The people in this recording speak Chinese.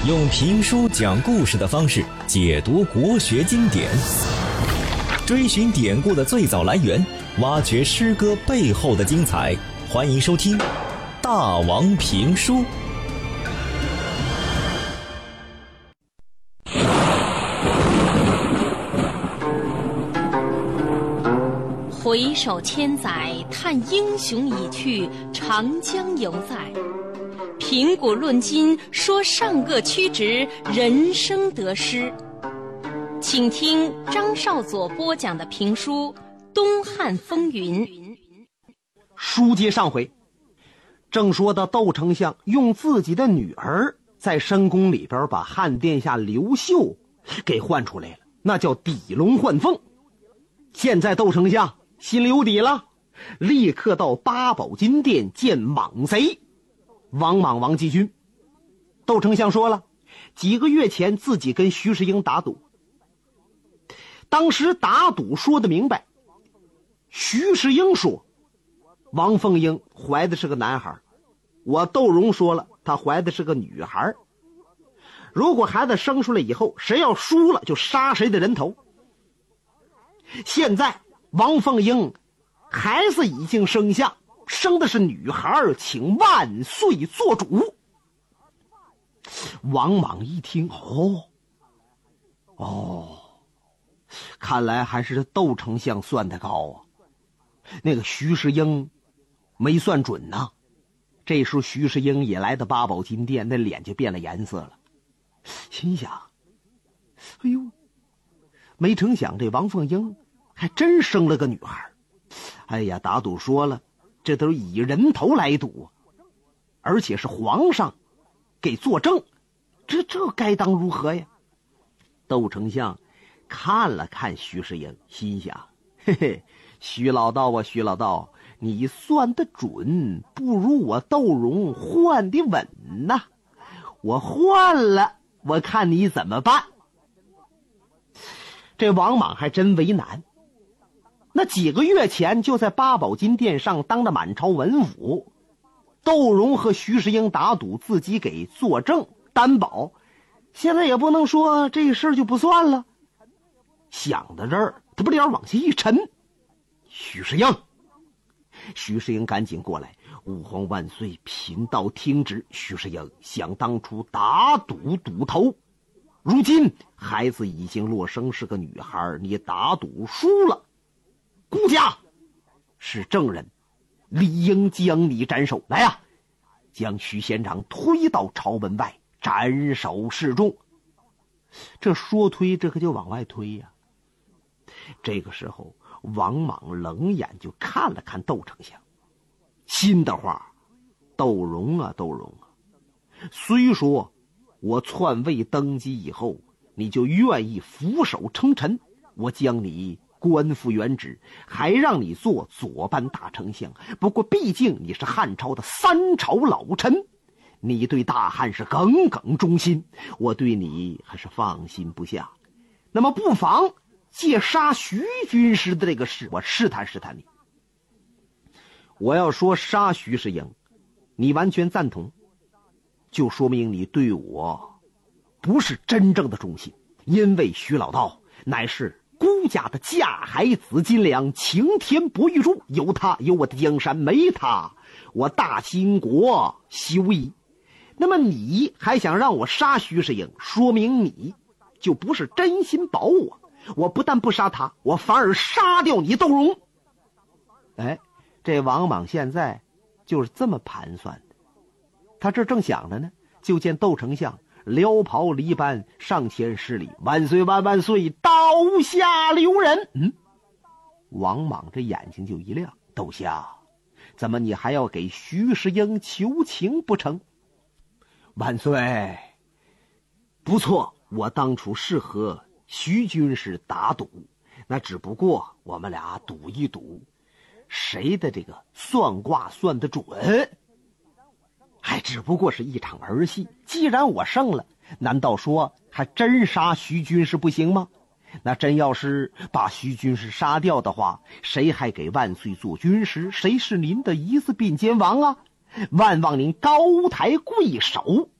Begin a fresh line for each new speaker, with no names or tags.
用评书讲故事的方式解读国学经典，追寻典故的最早来源，挖掘诗歌背后的精彩。欢迎收听《大王评书》。
回首千载，叹英雄已去，长江犹在。评古论今，说上个曲直，人生得失。请听张少佐播讲的评书《东汉风云》。
书接上回，正说到窦丞相用自己的女儿在深宫里边把汉殿下刘秀给换出来了，那叫底龙换凤。现在窦丞相心里有底了，立刻到八宝金殿见莽贼王莽王继军。窦丞相说了，几个月前自己跟徐世英打赌，当时打赌说得明白，徐世英说王凤英怀的是个男孩，我窦融说了他怀的是个女孩。如果孩子生出来以后，谁要输了就杀谁的人头。现在王凤英孩子已经生下，生的是女孩，请万岁做主。王莽一听，看来还是窦丞相算得高啊，那个徐世英没算准呐。这时候徐世英也来到八宝金殿，那脸就变了颜色了，心想，哎呦，没成想这王凤英还真生了个女孩。哎呀，打赌说了，这都是以人头来赌，而且是皇上给作证，这该当如何呀？窦丞相看了看徐世英，心想，嘿嘿，徐老道啊，徐老道，你算得准，不如我窦融换的稳呐。我换了，我看你怎么办。这王莽还真为难。那几个月前就在八宝金殿上当着满朝文武，窦融和徐世英打赌，自己给作证担保，现在也不能说这事就不算了。想到这儿，他把脸往下一沉，徐世英赶紧过来，吾皇万岁，贫道听旨。徐世英想当初打赌赌头，如今孩子已经落生是个女孩，你打赌输了，孤家是证人，理应将你斩首。来呀，将徐县长推到朝门外，斩首示众。这说推，这可就往外推呀。这个时候王莽冷眼就看了看窦丞相，心的话，窦融啊，虽说我篡位登基以后，你就愿意俯首称臣，我将你官复原职，还让你做左班大丞相，不过毕竟你是汉朝的三朝老臣，你对大汉是耿耿忠心，我对你还是放心不下。那么不妨借杀徐军师的这个事，我试探试探你。我要说杀徐世英，你完全赞同，就说明你对我不是真正的忠心，因为徐老道乃是孤家的嫁孩子金良，擎天博玉柱，有他有我的江山，没他我大兴国休矣。那么你还想让我杀徐世英，说明你就不是真心保我。我不但不杀他，我反而杀掉你窦融。哎，这王莽现在就是这么盘算的。他这正想着呢，就见窦丞相撩袍离班上前施礼，万岁万万岁，刀下留人。王莽这眼睛就一亮，窦下，怎么你还要给徐世英求情不成？万岁，不错，我当初是和徐军师打赌，那只不过我们俩赌一赌，谁的这个算卦算得准，还只不过是一场儿戏。既然我胜了，难道说还真杀徐军师不行吗？那真要是把徐军师杀掉的话，谁还给万岁做军师？谁是您的一字并肩王啊？万望您高抬贵手，